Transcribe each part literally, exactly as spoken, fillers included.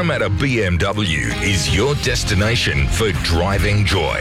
Parramatta B M W is your destination for driving joy.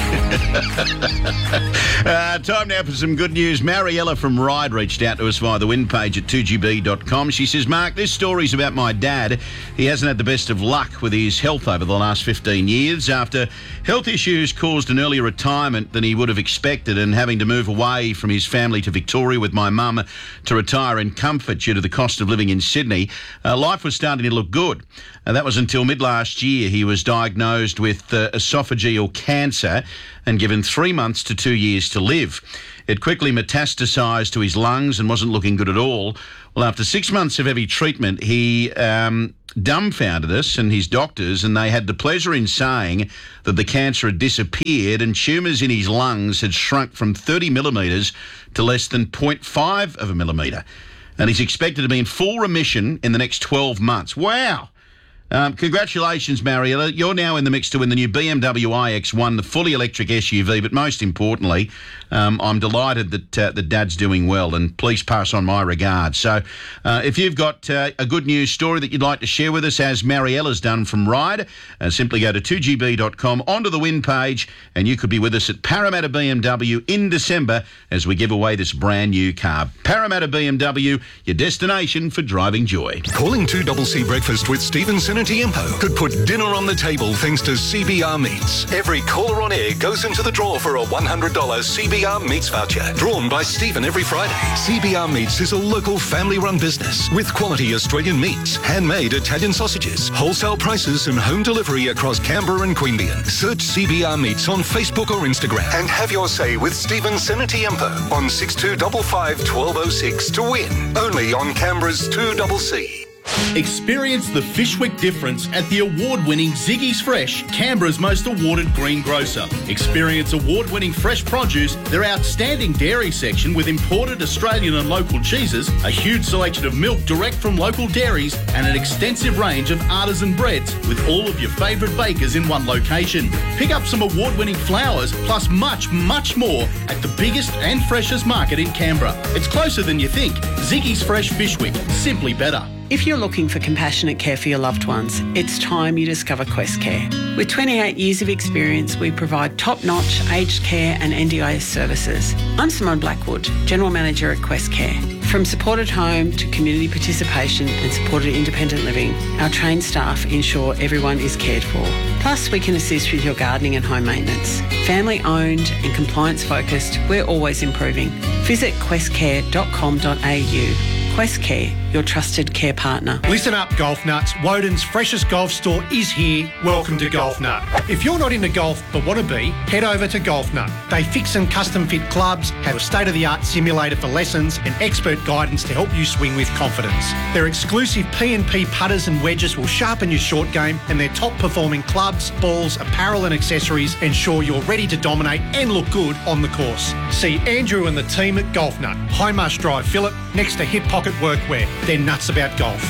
uh, time now for some good news. Mariella from Ryde reached out to us via the win page at two G B dot com. She says, Mark, this story's about my dad. He hasn't had the best of luck with his health over the last fifteen years. After health issues caused an earlier retirement than he would have expected and having to move away from his family to Victoria with my mum to retire in comfort due to the cost of living in Sydney, uh, life was starting to look good. And that was until mid-last year he was diagnosed with uh, esophageal cancer and given three months to two years to live. It quickly metastasised to his lungs and wasn't looking good at all. Well, after six months of heavy treatment, he um, dumbfounded us and his doctors, and they had the pleasure in saying that the cancer had disappeared and tumours in his lungs had shrunk from thirty millimetres to less than zero point five of a millimetre. And he's expected to be in full remission in the next twelve months. Wow. Um, congratulations, Mariella. You're now in the mix to win the new B M W i X one, the fully electric S U V. But most importantly, um, I'm delighted that uh, the Dad's doing well, and please pass on my regards. So uh, if you've got uh, a good news story that you'd like to share with us, as Mariella's done from Ryde, uh, simply go to two G B dot com, onto the win page, and you could be with us at Parramatta B M W in December as we give away this brand new car. Parramatta B M W, your destination for driving joy. Calling two C C Breakfast with Stevenson and Tiempo could put dinner on the table thanks to C B R Meats. Every caller on air goes into the draw for a one hundred dollars C B R Meats voucher, drawn by Stephen every Friday. C B R Meats is a local family-run business with quality Australian meats, handmade Italian sausages, wholesale prices and home delivery across Canberra and Queanbeyan. Search C B R Meats on Facebook or Instagram and have your say with Stephen Senatiempo on six two five five, one two oh six to win. Only on Canberra's two C C. Experience the Fishwick difference at the award-winning Ziggy's Fresh, Canberra's most awarded greengrocer. Experience award-winning fresh produce, their outstanding dairy section with imported Australian and local cheeses, a huge selection of milk direct from local dairies, and an extensive range of artisan breads with all of your favourite bakers in one location. Pick up some award-winning flowers, plus much, much more at the biggest and freshest market in Canberra. It's closer than you think. Ziggy's Fresh Fishwick, simply better. If you're looking for compassionate care for your loved ones, it's time you discover Quest Care. With twenty-eight years of experience, we provide top-notch aged care and N D I S services. I'm Simone Blackwood, General Manager at Quest Care. From supported home to community participation and supported independent living, our trained staff ensure everyone is cared for. Plus, we can assist with your gardening and home maintenance. Family-owned and compliance-focused, we're always improving. Visit quest care dot com dot a u. Quest Care, your trusted care partner. Listen up, golf nuts. Woden's freshest golf store is here. Welcome to Golf Nut. If you're not into golf but want to be, head over to Golf Nut. They fix and custom fit clubs, have a state-of-the-art simulator for lessons and expert guidance to help you swing with confidence. Their exclusive P and P putters and wedges will sharpen your short game, and their top-performing clubs, balls, apparel and accessories ensure you're ready to dominate and look good on the course. See Andrew and the team at Golf Nut, High Marsh Drive, Phillip, next to Hip Pocket Workwear. They're nuts about golf.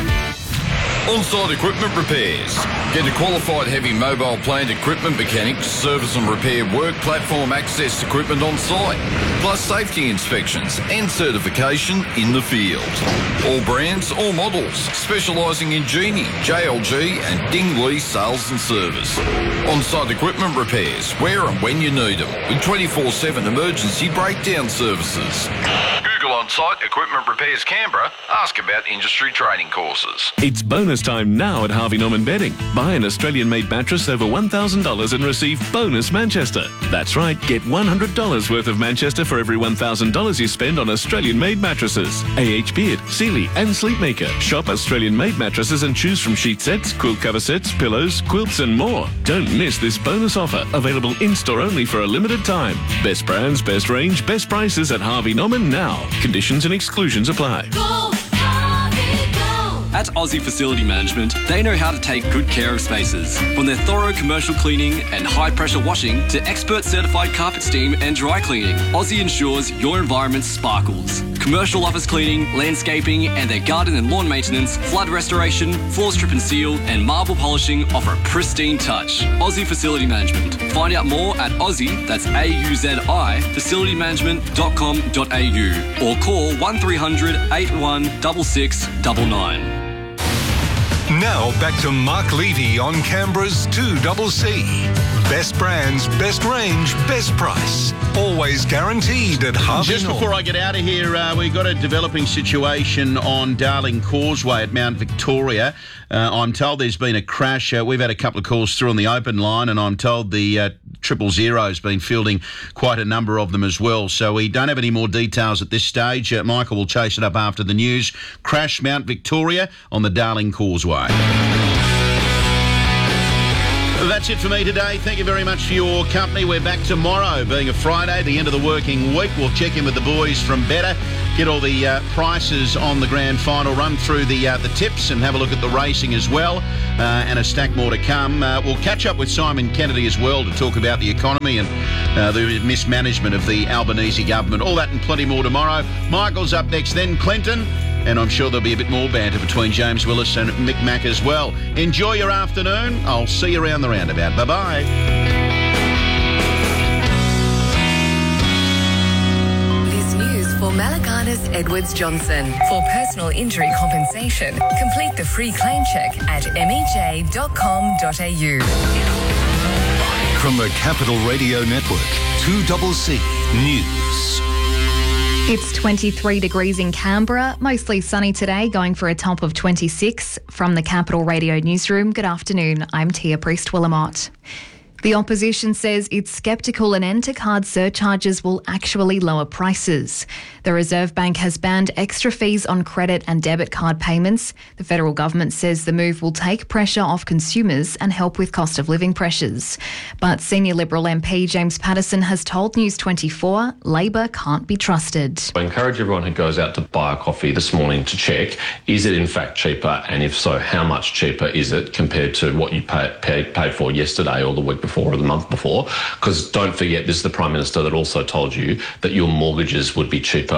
On-site equipment repairs. Get a qualified heavy mobile plant equipment mechanic to service and repair work platform access equipment on site, plus safety inspections and certification in the field. All brands, all models, specialising in Genie, J L G and Dingley sales and service. On-site equipment repairs, where and when you need them, with twenty-four seven emergency breakdown services. Google On-Site Equipment Repairs Canberra. Ask about industry training courses. It's bonus time now at Harvey Norman Bedding. Buy an Australian-made mattress over one thousand dollars and receive bonus Manchester. That's right, get one hundred dollars worth of Manchester for every one thousand dollars you spend on Australian-made mattresses. A H Beard, Sealy and Sleepmaker. Shop Australian-made mattresses and choose from sheet sets, quilt cover sets, pillows, quilts and more. Don't miss this bonus offer, available in-store only for a limited time. Best brands, best range, best prices at Harvey Norman now. Conditions and exclusions apply. Go, Harvey, go. At Aussie Facility Management, they know how to take good care of spaces. From their thorough commercial cleaning and high-pressure washing to expert certified carpet steam and dry cleaning, Aussie ensures your environment sparkles. Commercial office cleaning, landscaping, and their garden and lawn maintenance, flood restoration, floor strip and seal, and marble polishing offer a pristine touch. Aussie Facility Management. Find out more at Aussie, that's A U Z I, facility management dot com dot a u, or call one three hundred, eight one six six nine nine. Now back to Mark Levy on Canberra's two C C. Best brands, best range, best price. Always guaranteed at Harvey Just Norman. before I get out of here, uh, we've got a developing situation on Darling Causeway at Mount Victoria. Uh, I'm told there's been a crash. Uh, we've had a couple of calls through on the open line, and I'm told the uh, triple zero's been fielding quite a number of them as well. So we don't have any more details at this stage. Uh, Michael will chase it up after the news. Crash Mount Victoria on the Darling Causeway. That's it for me today. Thank you very much for your company. We're back tomorrow, being a Friday, the end of the working week. We'll check in with the boys from Better, get all the uh, prices on the grand final, run through the uh, the tips and have a look at the racing as well, uh, and a stack more to come. Uh, we'll catch up with Simon Kennedy as well to talk about the economy and uh, the mismanagement of the Albanese government. All that and plenty more tomorrow. Michael's up next, then Clinton. And I'm sure there'll be a bit more banter between James Willis and Mick Mack as well. Enjoy your afternoon. I'll see you around the roundabout. Bye-bye. This news for Malakanis Edwards Johnson. For personal injury compensation, complete the free claim check at m e j dot com dot a u. From the Capital Radio Network, two C C News. It's twenty-three degrees in Canberra, mostly sunny today, going for a top of twenty-six. From the Capital Radio Newsroom, good afternoon, I'm Tia Priest-Willamott. The opposition says it's sceptical an end to card surcharges will actually lower prices. The Reserve Bank has banned extra fees on credit and debit card payments. The federal government says the move will take pressure off consumers and help with cost of living pressures. But senior Liberal M P James Patterson has told News twenty-four Labor can't be trusted. I encourage everyone who goes out to buy a coffee this morning to check, is it in fact cheaper, and if so, how much cheaper is it compared to what you pay, pay, paid for yesterday or the week before or the month before? Because don't forget, this is the Prime Minister that also told you that your mortgages would be cheaper.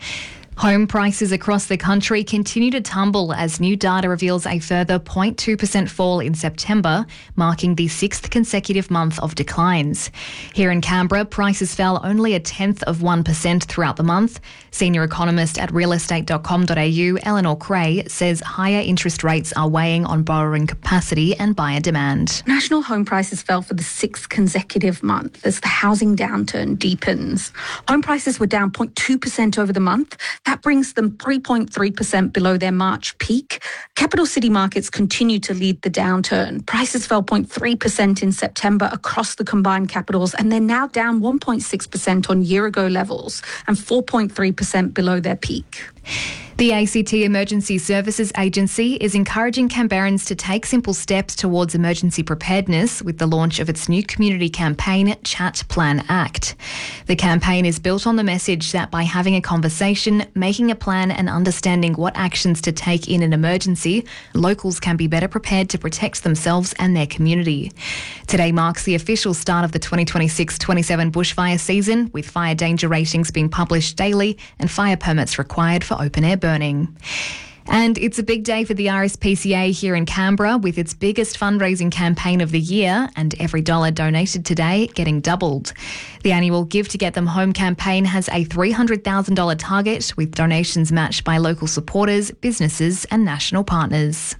Home prices across the country continue to tumble as new data reveals a further zero point two percent fall in September, marking the sixth consecutive month of declines. Here in Canberra, prices fell only a tenth of one percent throughout the month. Senior economist at real estate dot com dot a u, Eleanor Cray, says higher interest rates are weighing on borrowing capacity and buyer demand. National home prices fell for the sixth consecutive month as the housing downturn deepens. Home prices were down zero point two percent over the month. That brings them three point three percent below their March peak. Capital city markets continue to lead the downturn. Prices fell zero point three percent in September across the combined capitals, and they're now down one point six percent on year-ago levels and four point three percent below their peak. The A C T Emergency Services Agency is encouraging Canberrans to take simple steps towards emergency preparedness with the launch of its new community campaign, Chat Plan Act. The campaign is built on the message that by having a conversation, making a plan and understanding what actions to take in an emergency, locals can be better prepared to protect themselves and their community. Today marks the official start of the twenty twenty-six twenty-seven bushfire season, with fire danger ratings being published daily and fire permits required for open-air burning. And it's a big day for the R S P C A here in Canberra, with its biggest fundraising campaign of the year and every dollar donated today getting doubled. The annual Give to Get Them Home campaign has a three hundred thousand dollars target, with donations matched by local supporters, businesses and national partners.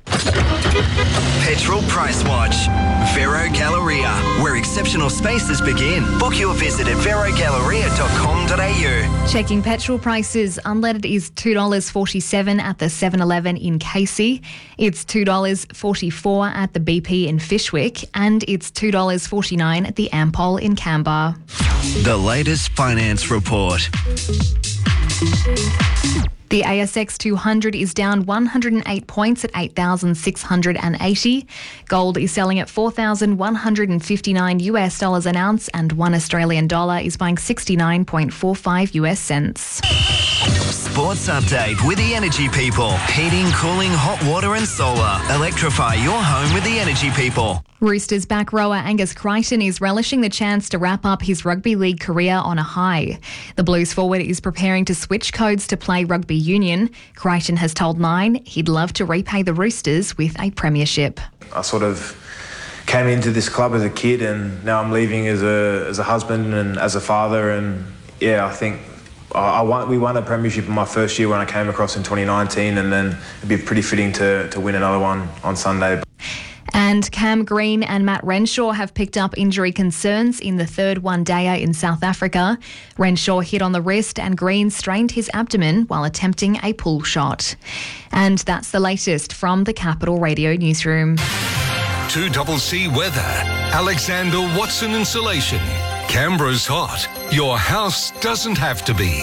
Petrol Price Watch. Vero Galleria, where exceptional spaces begin. Book your visit at vero galleria dot com dot a u. Checking petrol prices, unleaded is two dollars forty-seven at the seven eleven in Casey. It's two dollars forty-four at the B P in Fishwick, and it's two dollars forty-nine at the Ampol in Canberra. The latest finance report. The A S X two hundred is down one hundred eight points at eight thousand six hundred eighty. Gold is selling at four thousand one hundred fifty-nine US dollars an ounce, and one Australian dollar is buying sixty-nine point four five US cents. Sports update with the Energy People. Heating, cooling, hot water and solar. Electrify your home with the Energy People. Roosters back rower Angus Crichton is relishing the chance to wrap up his rugby league career on a high. The Blues forward is preparing to switch codes to play rugby union. Crichton has told Nine he'd love to repay the Roosters with a premiership. I sort of came into this club as a kid, and now I'm leaving as a as a husband and as a father, and yeah, I think I, I won, we won a premiership in my first year when I came across in twenty nineteen, and then it'd be pretty fitting to, to win another one on Sunday. And Cam Green and Matt Renshaw have picked up injury concerns in the third one-dayer in South Africa. Renshaw hit on the wrist and Green strained his abdomen while attempting a pull shot. And that's the latest from the Capital Radio newsroom. two C weather. Alexander Watson Insulation. Canberra's hot. Your house doesn't have to be.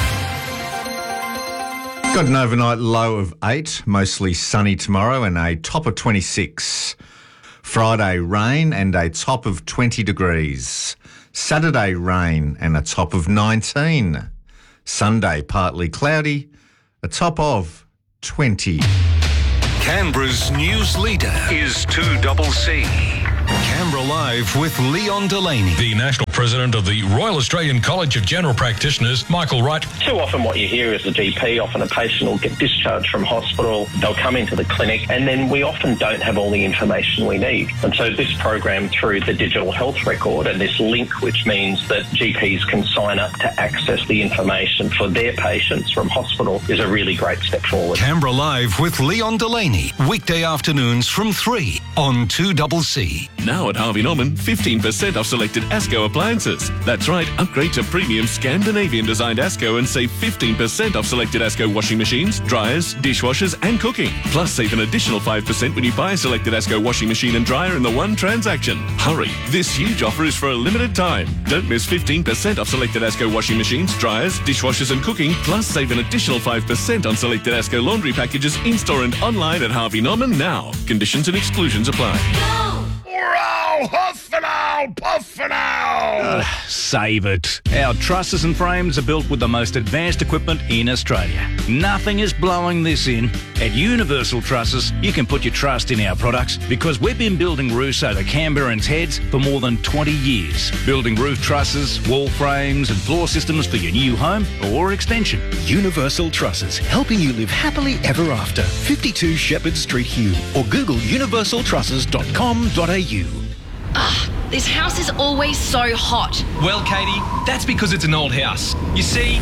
Got an overnight low of eight, mostly sunny tomorrow, and a top of twenty-six. Friday, rain and a top of twenty degrees. Saturday, rain and a top of nineteen. Sunday, partly cloudy, a top of twenty. Canberra's news leader is two C. Canberra Live with Leon Delaney. The National President of the Royal Australian College of General Practitioners, Michael Wright. Too often what you hear is the G P, often a patient will get discharged from hospital, they'll come into the clinic, and then we often don't have all the information we need. And so this program, through the digital health record and this link, which means that G Ps can sign up to access the information for their patients from hospital, is a really great step forward. Canberra Live with Leon Delaney, weekday afternoons from three on two C. Now at Harvey Norman, fifteen percent off selected ASCO appliances. That's right, upgrade to premium Scandinavian designed ASCO and save fifteen percent off selected ASCO washing machines, dryers, dishwashers and cooking. Plus save an additional five percent when you buy a selected ASCO washing machine and dryer in the one transaction. Hurry, this huge offer is for a limited time. Don't miss fifteen percent off selected ASCO washing machines, dryers, dishwashers and cooking. Plus save an additional five percent on selected ASCO laundry packages in-store and online at Harvey Norman now. Conditions and exclusions apply. Hurrah! Huff and owl! Puff and owl! Uh, save it. Our trusses and frames are built with the most advanced equipment in Australia. Nothing is blowing this in. At Universal Trusses, you can put your trust in our products because we've been building roofs over Canberrans' heads for more than twenty years. Building roof trusses, wall frames and floor systems for your new home or extension. Universal Trusses, helping you live happily ever after. fifty-two Shepherd Street, Hume, or Google universal trusses dot com dot a u. Ugh, this house is always so hot. Well, Katie, that's because it's an old house. You see...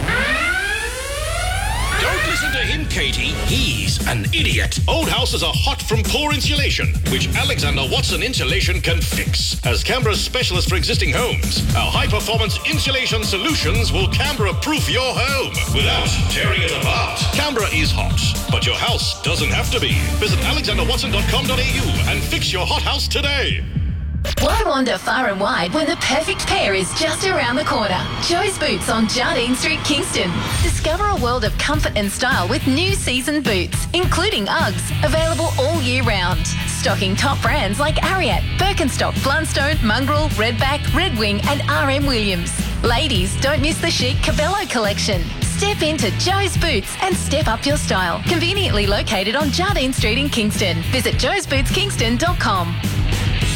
Don't listen to him, Katie. He's an idiot. Old houses are hot from poor insulation, which Alexander Watson Insulation can fix. As Canberra's specialist for existing homes, our high-performance insulation solutions will Canberra-proof your home without tearing it apart. Canberra is hot, but your house doesn't have to be. Visit alexander watson dot com dot a u and fix your hot house today. Why wander far and wide when the perfect pair is just around the corner? Joe's Boots on Jardine Street, Kingston. Discover a world of comfort and style with new season boots, including Uggs, available all year round. Stocking top brands like Ariat, Birkenstock, Blundstone, Mongrel, Redback, Red Wing and R M Williams. Ladies, don't miss the chic Cabello collection. Step into Joe's Boots and step up your style. Conveniently located on Jardine Street in Kingston. Visit joes boots kingston dot com.